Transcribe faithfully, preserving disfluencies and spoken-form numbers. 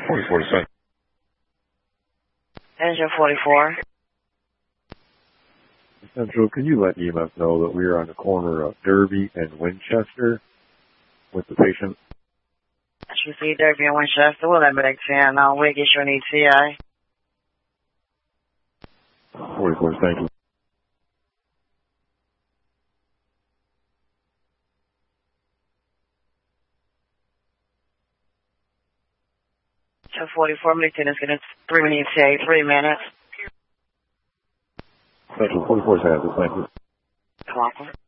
forty-four Central. Engine forty-four. Central, can you let E M S know that we are on the corner of Derby and Winchester with the patient? You see Derby and Winchester. We'll have back ten. Now we'll get you an E T I. forty-four, thank you. two forty-four, Lieutenant's getting three minutes, three minutes. Central, forty-four, thank you. Welcome.